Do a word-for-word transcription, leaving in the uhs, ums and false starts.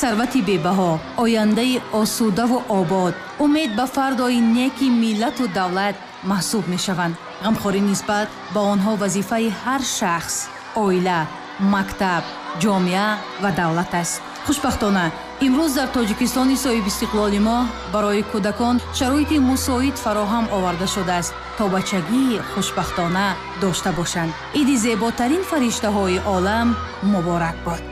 сарвати бебаҳо, ояндаи осудаву обод, умед ба фардои неки миллату давлат маҳсуб мешаванд. ғамхорӣ нисбат ба онҳо вазифаи ҳар шахс, оила, мактаб, ҷомеа ва давлат аст. хушбахтона имрӯз дар тоҷикистони соҳибистиқлоли мо барои кӯдакон шароити мусоид фароҳам оварда шудааст, то бачагии хушбахтона дошта бошанд. иди зеботарин фариштаҳои олам муборак бод.